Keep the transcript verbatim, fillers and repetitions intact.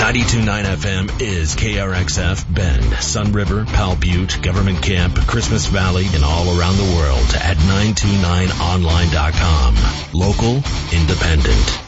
ninety-two point nine F M is K R X F Bend, Sun River, Powell Butte, Government Camp, Christmas Valley, and all around the world at nine two nine online dot com. Local, independent.